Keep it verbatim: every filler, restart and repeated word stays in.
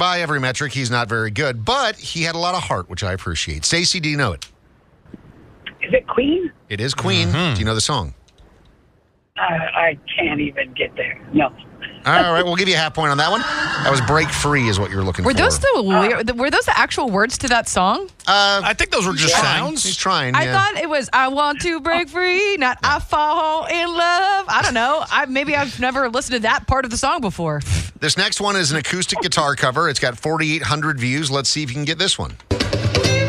by every metric, he's not very good, but he had a lot of heart, which I appreciate. Stacey, do you know it? Is it Queen? It is Queen. Mm-hmm. Do you know the song? Uh, I can't even get there. No. All right, we'll give you a half point on that one. That was "Break Free" is what you were looking were for. Those the, were those the actual words to that song? Uh, I think those were just trying. sounds. He's trying. I yeah. thought it was "I want to break free," not "I fall in love." I don't know. I maybe I've never listened to that part of the song before. This next one is an acoustic guitar cover. It's got forty-eight hundred views. Let's see if you can get this one.